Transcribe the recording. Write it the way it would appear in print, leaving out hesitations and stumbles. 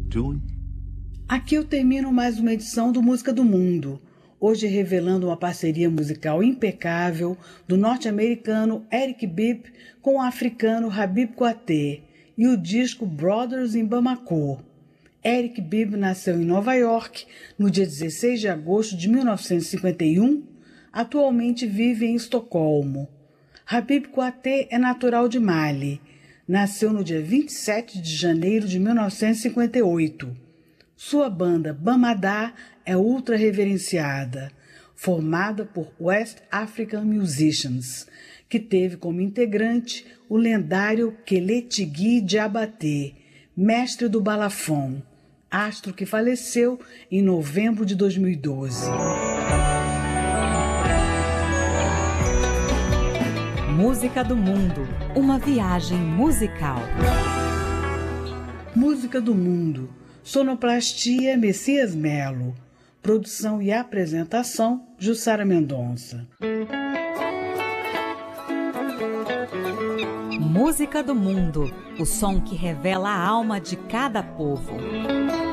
doing? Aqui eu termino mais uma edição do Música do Mundo, hoje revelando uma parceria musical impecável do norte-americano Eric Bibb com o africano Habib Kouyaté e o disco Brothers in Bamako. Eric Bibb nasceu em Nova York no dia 16 de agosto de 1951, atualmente vive em Estocolmo. Habib Kouyaté é natural de Mali, nasceu no dia 27 de janeiro de 1958. Sua banda Bamada é ultra reverenciada, formada por West African Musicians, que teve como integrante o lendário Keletigui Diabaté, mestre do balafon, astro que faleceu em novembro de 2012. Música do Mundo, uma viagem musical. Música do Mundo, sonoplastia Messias Melo, produção e apresentação Jussara Mendonça. Música do Mundo, o som que revela a alma de cada povo.